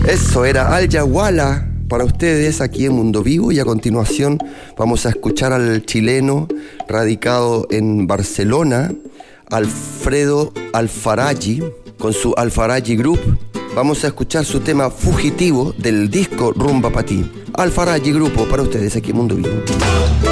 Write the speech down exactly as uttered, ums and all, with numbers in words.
Eso era Al Yaguala para ustedes aquí en Mundo Vivo, y a continuación vamos a escuchar al chileno radicado en Barcelona, Alfredo Alfaraji, con su Alfaraji Group. Vamos a escuchar su tema Fugitivo del disco Rumba Pa' Ti. Alfaraji Grupo para ustedes aquí en Mundo Vivo.